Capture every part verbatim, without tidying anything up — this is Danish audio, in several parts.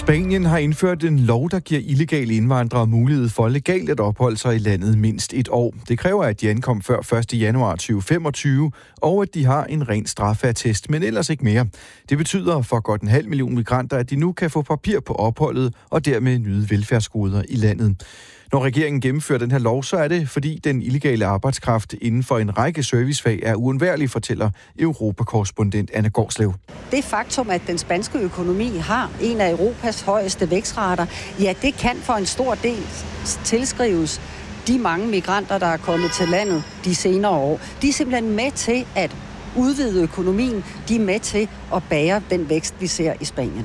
Spanien har indført en lov, der giver illegale indvandrere mulighed for legalt at opholde sig i landet mindst et år. Det kræver, at de ankom før første januar tyve femogtyve, og at de har en ren straffeattest, men ellers ikke mere. Det betyder for godt en halv million migranter, at de nu kan få papir på opholdet og dermed nyde velfærdsgoder i landet. Når regeringen gennemfører den her lov, så er det, fordi den illegale arbejdskraft inden for en række servicefag er uundværlig, fortæller Europakorrespondent Anna Gårdslev. Det faktum, at den spanske økonomi har en af Europas højeste vækstrater, ja, det kan for en stor del tilskrives de mange migranter, der er kommet til landet de senere år. De er simpelthen med til at udvide økonomien. De er med til at bære den vækst, vi ser i Spanien.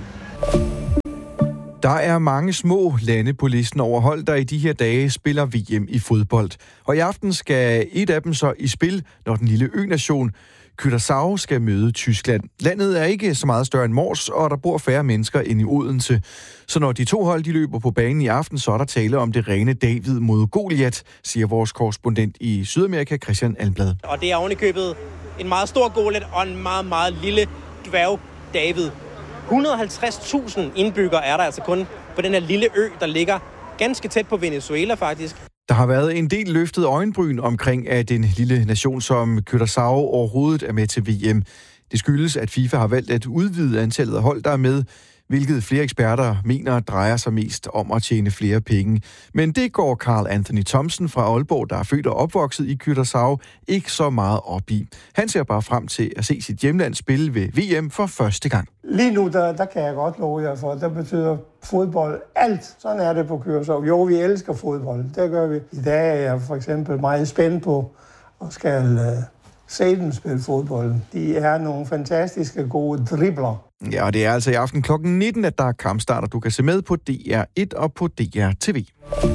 Der er mange små lande på listen over hold, der i de her dage spiller V M i fodbold. Og i aften skal et af dem så i spil, når den lille ø-nation Curaçao skal møde Tyskland. Landet er ikke så meget større end Mors, og der bor færre mennesker end i Odense. Så når de to hold de løber på banen i aften, så er der tale om det rene David mod Goliat, siger vores korrespondent i Sydamerika, Christian Almblad. Og det er ovenikøbet en meget stor Goliat og en meget, meget lille dværg David. et hundrede og halvtreds tusind indbyggere er der altså kun på den her lille ø, der ligger ganske tæt på Venezuela faktisk. Der har været en del løftet øjenbryn omkring, at en lille nation som Curaçao overhovedet er med til V M. Det skyldes, at FIFA har valgt at udvide antallet af hold, der er med, hvilket flere eksperter mener drejer sig mest om at tjene flere penge. Men det går Carl Anthony Thomsen fra Aalborg, der er født og opvokset i Curaçao, ikke så meget op i. Han ser bare frem til at se sit hjemland spille ved V M for første gang. Lige nu, der, der kan jeg godt love jer for, der betyder fodbold alt. Sådan er det på Curaçao. Jo, vi elsker fodbold. Det gør vi. I dag er jeg for eksempel meget spændt på og skal uh, se dem spille fodbold. De er nogle fantastiske gode dribler. Ja, og det er altså i aften klokken nitten, at der er kampstart, og du kan se med på D R et og på D R T V.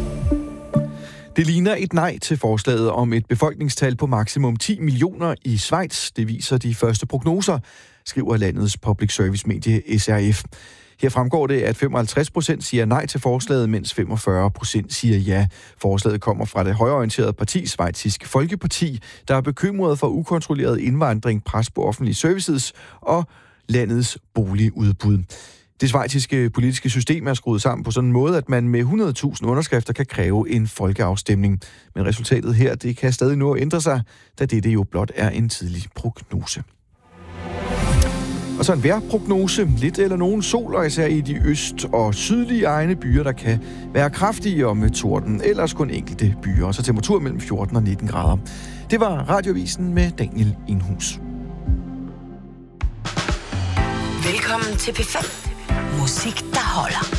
Det ligner et nej til forslaget om et befolkningstal på maksimum ti millioner i Schweiz. Det viser de første prognoser, skriver landets public service medie S R F. Her fremgår det, at femoghalvtreds procent siger nej til forslaget, mens femogfyrre procent siger ja. Forslaget kommer fra det højreorienterede parti, Schweizisk Folkeparti, der er bekymret for ukontrolleret indvandring, pres på offentlige services og landets boligudbud. Det schweiziske politiske system er skruet sammen på sådan en måde, at man med hundrede tusind underskrifter kan kræve en folkeafstemning. Men resultatet her, det kan stadig nå at ændre sig, da dette jo blot er en tidlig prognose. Og så en vejrprognose. Lidt eller nogen sol, og især i de øst- og sydlige egne byer, der kan være kraftige og med torden. Ellers kun enkelte byer, og så temperatur mellem fjorten og nitten grader. Det var Radioavisen med Daniel Inhus. Velkommen til P fem. Musik, der holder.